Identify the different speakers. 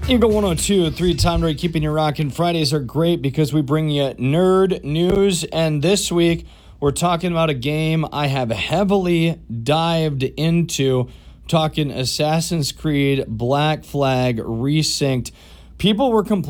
Speaker 1: Eagle 102, 3 Tom Ray, keeping you rocking. Fridays are great because we bring you nerd news. And this week, we're talking about a game I have heavily dived into, talking Assassin's Creed Black Flag Resynced. People were complaining